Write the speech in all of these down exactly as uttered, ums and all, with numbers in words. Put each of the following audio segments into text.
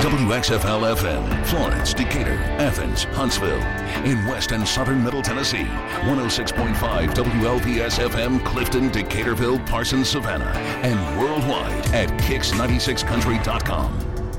W X F L F M, Florence, Decatur, Athens, Huntsville. In West and Southern Middle Tennessee, one oh six point five W L P S F M, Clifton, Decaturville, Parsons, Savannah. And worldwide at kicks ninety-six country dot com.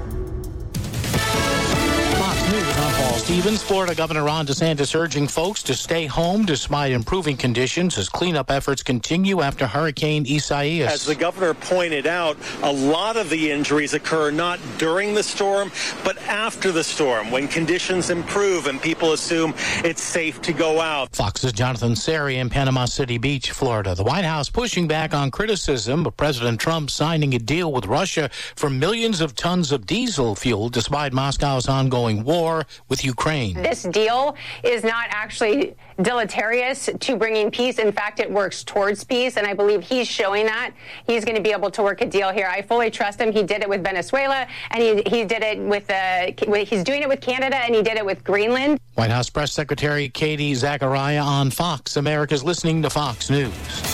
News, I'm Paul Stevens. Florida Governor Ron DeSantis urging folks to stay home despite improving conditions as cleanup efforts continue after Hurricane Isaias. As the governor pointed out, a lot of the injuries occur not during the storm, but after the storm, when conditions improve and people assume it's safe to go out. Fox's Jonathan Seri in Panama City Beach, Florida. The White House pushing back on criticism of President Trump signing a deal with Russia for millions of tons of diesel fuel despite Moscow's ongoing war. War with Ukraine. This deal is not actually deleterious to bringing peace. In fact, it works towards peace, and I believe he's showing that. He's going to be able to work a deal here. I fully trust him. He did it with Venezuela, and he he did it with uh, he's doing it with Canada, and he did it with Greenland. White House Press Secretary Katie Zachariah on Fox. America's listening to Fox News.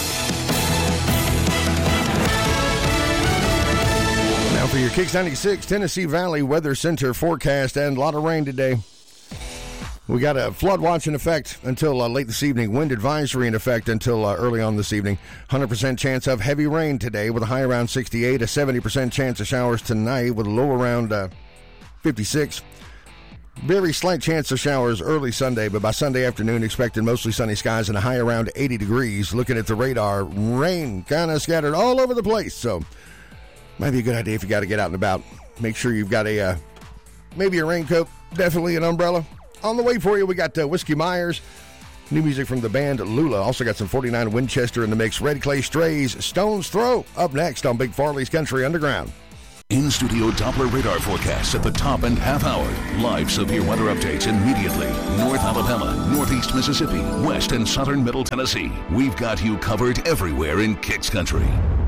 Now for your Kicks ninety-six Tennessee Valley Weather Center forecast, and a lot of rain today. We got a flood watch in effect until uh, late this evening. Wind advisory in effect until uh, early on this evening. one hundred percent chance of heavy rain today with a high around sixty-eight. A seventy percent chance of showers tonight with a low around uh, fifty-six. Very slight chance of showers early Sunday, but by Sunday afternoon, expected mostly sunny skies and a high around eighty degrees. Looking at the radar, rain kind of scattered all over the place, so might be a good idea if you got to get out and about. Make sure you've got a, uh, maybe a raincoat, definitely an umbrella. On the way for you, we got uh, Whiskey Myers, new music from the band Lula. Also got some forty-nine Winchester in the mix. Red Clay Strays, Stone's Throw, up next on Big Farley's Country Underground. In-studio Doppler radar forecasts at the top and half hour. Live severe weather updates immediately. North Alabama, Northeast Mississippi, West and Southern Middle Tennessee. We've got you covered everywhere in Kicks Country.